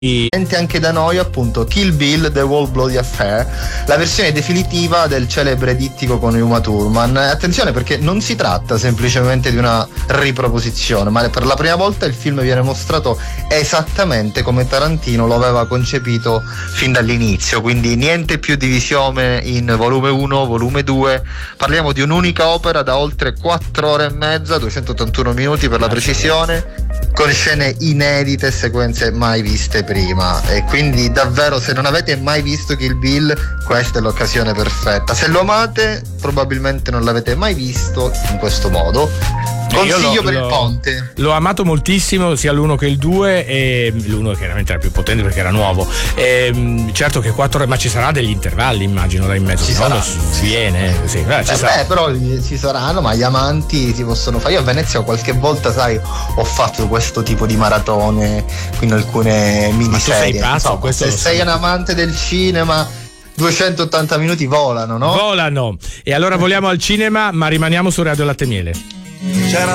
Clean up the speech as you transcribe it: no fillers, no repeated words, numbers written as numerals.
Anche da noi, appunto, Kill Bill The Whole Bloody Affair, la versione definitiva del celebre dittico con Uma Thurman. Attenzione, perché non si tratta semplicemente di una riproposizione, ma per la prima volta il film viene mostrato esattamente come Tarantino lo aveva concepito fin dall'inizio, quindi niente più divisione in volume 1, volume 2, parliamo di un'unica opera da oltre 4 ore e mezza, 281 minuti per la precisione, con scene inedite e sequenze mai viste prima. E quindi davvero, se non avete mai visto Kill Bill, questa è l'occasione perfetta. Se lo amate, probabilmente non l'avete mai visto in questo modo. Consiglio per il ponte. L'ho amato moltissimo, sia l'1 che il 2, e l'1 chiaramente era più potente perché era nuovo. Certo che 4 ore, ma ci saranno degli intervalli, immagino, là in mezzo. Ci sarà. Si viene, sì, però ci saranno, ma gli amanti si possono fare. Io a Venezia qualche volta, sai, ho fatto questo tipo di maratone, quindi alcune miniserie. Ma tu sei pazzo, se sei un amante del cinema, 280 minuti volano, no? Volano. E allora voliamo al cinema, ma rimaniamo su Radio Latte e Miele.